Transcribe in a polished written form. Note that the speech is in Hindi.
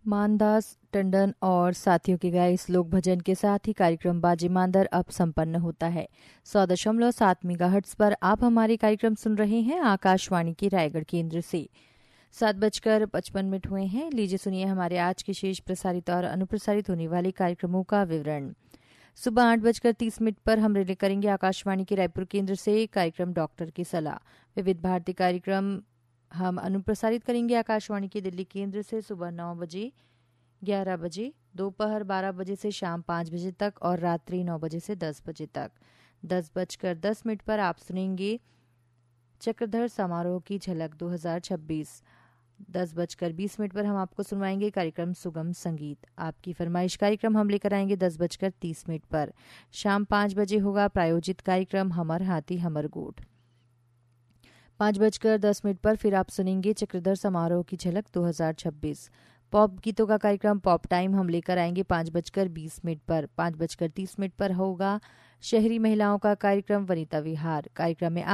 मानदास टंडन और साथियों के गाए इस लोक भजन के साथ ही कार्यक्रम बाजे मांदर अब संपन्न होता है। 100.7 मेगाहर्ट्ज पर आप हमारे कार्यक्रम सुन रहे हैं आकाशवाणी के रायगढ़ केंद्र से। 7:55 हुए हैं। लीजिए सुनिए हमारे आज के शेष प्रसारित और अनुप्रसारित होने वाले कार्यक्रमों का विवरण। सुबह 8:30 पर हम रिले करेंगे आकाशवाणी के रायपुर केंद्र से कार्यक्रम डॉक्टर की सलाह। विविध भारती कार्यक्रम हम अनुप्रसारित करेंगे आकाशवाणी के दिल्ली केंद्र से सुबह 9 बजे, 11 बजे, दोपहर 12 बजे से शाम 5 बजे तक और रात्रि 9 बजे से 10 बजे तक। 10:10 पर आप सुनेंगे चक्रधर समारोह की झलक 2026। 10:20 पर हम आपको सुनवाएंगे कार्यक्रम सुगम संगीत। आपकी फरमाइश कार्यक्रम हम लेकर आएंगे 10:30 पर। शाम 5 बजे होगा प्रायोजित कार्यक्रम हमर हाथी हमर गोठ। 5:10 पर फिर आप सुनेंगे चक्रधर समारोह की झलक 2026। पॉप गीतों का कार्यक्रम पॉप टाइम हम लेकर आएंगे 5:20 पर। 5:30 पर होगा शहरी महिलाओं का कार्यक्रम वनिता विहार। कार्यक्रम में